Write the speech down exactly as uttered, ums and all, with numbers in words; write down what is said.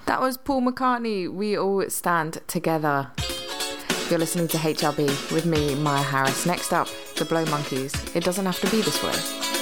That was Paul McCartney, We All Stand Together. You're listening to H R B with me, Maya Harris. Next up, the Blow Monkeys. It Doesn't Have to Be This Way.